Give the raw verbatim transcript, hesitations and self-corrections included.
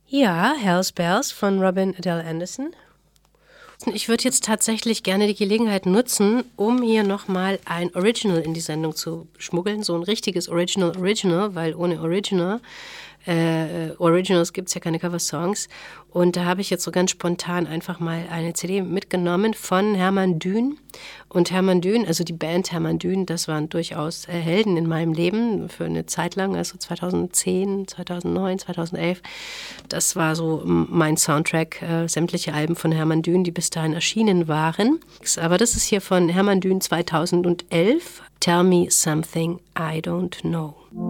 Ja, Hell's Bells von Robin Adele Anderson. Ich würde jetzt tatsächlich gerne die Gelegenheit nutzen, um hier nochmal ein Original in die Sendung zu schmuggeln. So ein richtiges Original Original, weil ohne Original, äh, Originals gibt es ja keine Coversongs. Und da habe ich jetzt so ganz spontan einfach mal eine C D mitgenommen von Hermann Dühn. Und Hermann Dühn, also die Band Hermann Dühn, das waren durchaus äh, Helden in meinem Leben für eine Zeit lang, also zweitausendzehn, zweitausendneun, zweitausendelf. Das war so mein Soundtrack, äh, sämtliche Alben von Hermann Dühn, die bis dahin erschienen waren. Aber das ist hier von Hermann Dühn zweitausendelf, Tell Me Something I Don't Know.